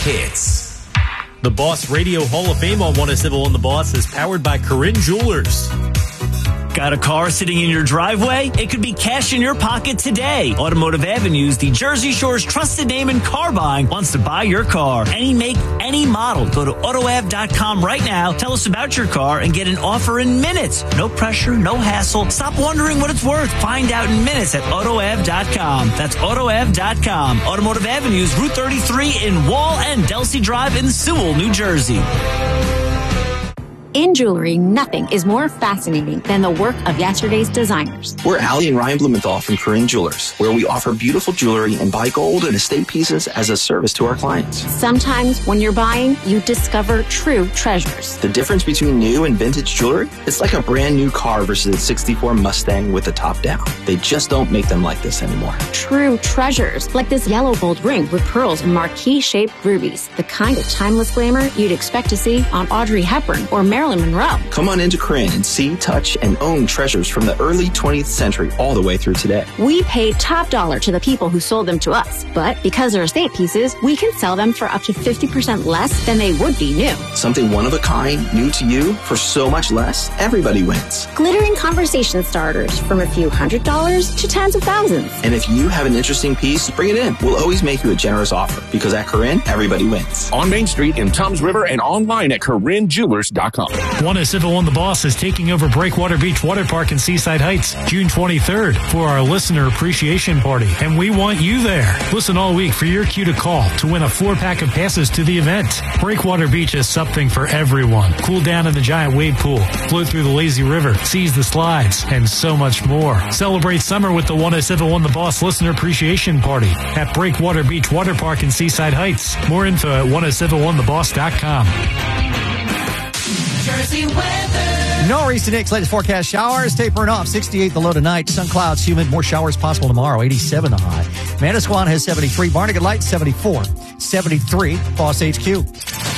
hits. The Boss Radio Hall of Fame on 107.1 The Boss is powered by Corinne Jewelers. Got a car sitting in your driveway? It could be cash in your pocket today. Automotive Avenues, the Jersey Shore's trusted name in car buying, wants to buy your car. Any make, any model. Go to AutoAv.com right now. Tell us about your car and get an offer in minutes. No pressure, no hassle. Stop wondering what it's worth. Find out in minutes at AutoAv.com. That's AutoAv.com. Automotive Avenues, Route 33 in Wall and Delsey Drive in Sewell, New Jersey. In jewelry, nothing is more fascinating than the work of yesterday's designers. We're Allie and Ryan Blumenthal from Corinne Jewelers, where we offer beautiful jewelry and buy gold and estate pieces as a service to our clients. Sometimes when you're buying, you discover true treasures. The difference between new and vintage jewelry? It's like a brand new car versus a 64 Mustang with the top down. They just don't make them like this anymore. True treasures, like this yellow gold ring with pearls and marquise-shaped rubies. The kind of timeless glamour you'd expect to see on Audrey Hepburn or Marilyn Monroe. Come on into Corinne and see, touch, and own treasures from the early 20th century all the way through today. We paid top dollar to the people who sold them to us, but because they're estate pieces, we can sell them for up to 50% less than they would be new. Something one of a kind, new to you, for so much less, everybody wins. Glittering conversation starters from a few $100s to tens of thousands. And if you have an interesting piece, bring it in. We'll always make you a generous offer, because at Corinne, everybody wins. On Main Street in Toms River and online at CorinneJewelers.com. 107.1 The Boss is taking over Breakwater Beach Water Park in Seaside Heights June 23rd for our listener appreciation party, and we want you there. Listen all week for your cue to call to win a 4-pack of passes to the event. Breakwater Beach is something for everyone. Cool down in the giant wade pool, float through the lazy river, seize the slides, and so much more. Celebrate summer with the 107.1 The Boss listener appreciation party at Breakwater Beach Water Park in Seaside Heights. More info at 1071theboss.com. Jersey weather. Nor'east to Nick's latest forecast: showers tapering off. 68 the low tonight. Sun clouds, humid. More showers possible tomorrow. 87 the high. Manasquan has 73. Barnegat Light 74. 73. Boss HQ.